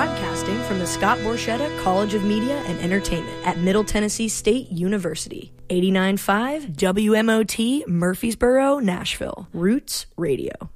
Broadcasting from the Scott Borchetta College of Media and Entertainment at Middle Tennessee State University. 89.5 WMOT Murfreesboro, Nashville. Roots Radio.